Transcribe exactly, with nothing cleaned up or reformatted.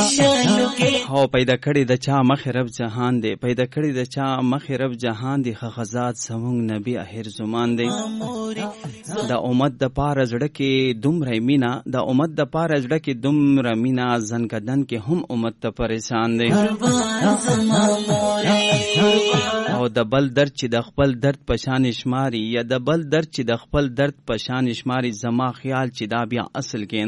هو پیدا کړی د چا مخ رب جهان دی، پیدا کړی د چا مخ رب جهان دی، خغزاد سمون نبی اخر زمان دی. د امت د پاره زړه کې دومره مینا، د امت د پاره زړه کې دومره مینا، زنګدن کې هم امت ته پریشان دی. او د بل درد چې د خپل درد په شان شماري، یا د بل درد چې د خپل درد په شان شماري، زما خیال چې دا بیا اصل کې